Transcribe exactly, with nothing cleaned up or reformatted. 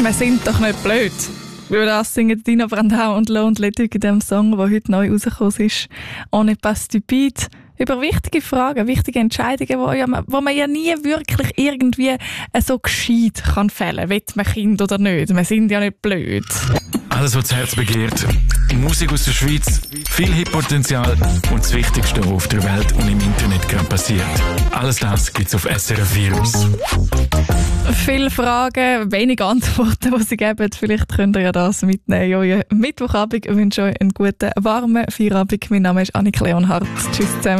Wir sind doch nicht blöd. Über das singen Dina Brandau und Lo und Leduc in dem Song, der heute neu rausgekommen ist. «On est pas stupide». Über wichtige Fragen, wichtige Entscheidungen, wo, ja, wo man ja nie wirklich irgendwie so gescheit kann fällen kann. Will man Kind oder nicht? Wir sind ja nicht blöd. Alles, was das Herz begehrt. Musik aus der Schweiz, viel Hitpotenzial und das Wichtigste, was auf der Welt und im Internet gerade passiert. Alles das gibt's auf S R F Virus. Viele Fragen, wenig Antworten, die sie geben. Vielleicht könnt ihr ja das mitnehmen. Ja, Mittwochabend. Ich wünsche euch einen guten, warmen Feierabend. Mein Name ist Annik Leonhardt. Tschüss zusammen.